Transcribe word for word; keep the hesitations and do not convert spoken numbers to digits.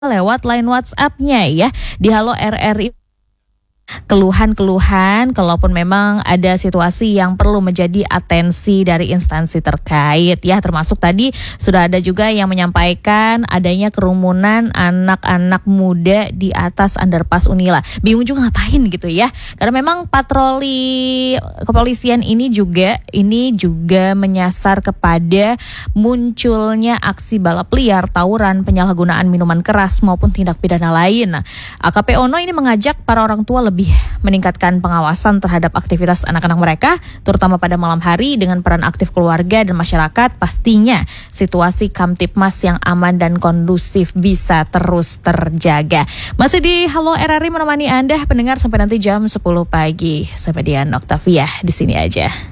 lewat line WhatsApp-nya ya di Halo R R I. Keluhan-keluhan, kalaupun memang ada situasi yang perlu menjadi atensi dari instansi terkait ya, termasuk tadi sudah ada juga yang menyampaikan adanya kerumunan anak-anak muda di atas underpass Unila. Bingung juga ngapain gitu ya, karena memang patroli kepolisian ini juga ini juga menyasar kepada munculnya aksi balap liar, tawuran, penyalahgunaan minuman keras maupun tindak pidana lain. A K P Ono ini mengajak para orang tua lebih meningkatkan pengawasan terhadap aktivitas anak-anak mereka, terutama pada malam hari dengan peran aktif keluarga dan masyarakat. Pastinya situasi Kamtipmas yang aman dan kondusif bisa terus terjaga. Masih di Halo R R I menemani Anda pendengar sampai nanti jam sepuluh pagi. Saya Dian Oktavia di sini aja.